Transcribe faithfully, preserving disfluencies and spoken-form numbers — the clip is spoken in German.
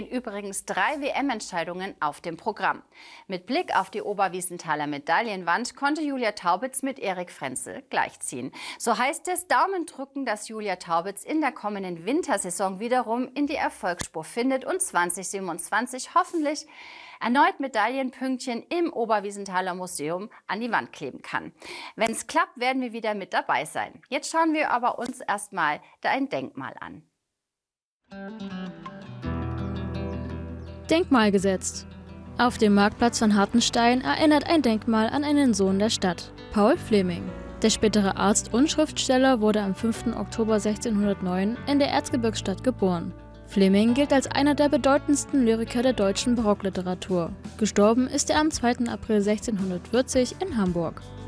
übrigens drei W M-Entscheidungen auf dem Programm. Mit Blick auf die Oberwiesenthaler Medaillenwand konnte Julia Taubitz mit Erik Frenzel gleichziehen. So heißt es, Daumen drücken, dass Julia Taubitz in der kommenden Wintersaison wiederum in die Erfolgsspur findet und zwanzig siebenundzwanzig hoffentlich erneut Medaillenpünktchen im Oberwiesenthaler Museum an die Wand kleben kann. Wenn es klappt, werden wir wieder mit dabei sein. Jetzt schauen wir aber uns erstmal da ein Denkmal an. Denkmal gesetzt. Auf dem Marktplatz von Hartenstein erinnert ein Denkmal an einen Sohn der Stadt, Paul Fleming. Der spätere Arzt und Schriftsteller wurde am fünften Oktober sechzehnhundertneun in der Erzgebirgsstadt geboren. Fleming gilt als einer der bedeutendsten Lyriker der deutschen Barockliteratur. Gestorben ist er am zweiten April sechzehnhundertvierzig in Hamburg.